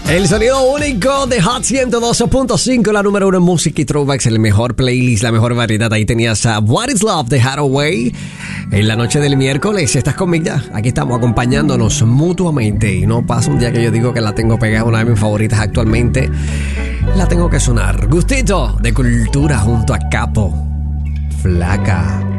El sonido único de Hot 112.5, la número 1 en música y throwbacks, el mejor playlist, la mejor variedad. Ahí tenías a What Is Love de Hathaway. En la noche del miércoles, ¿estás conmigo? Aquí estamos acompañándonos mutuamente. Y no pasa un día que yo digo que la tengo pegada, una de mis favoritas actualmente. La tengo que sonar. Gustito de Cultura junto a Capo. Flaca.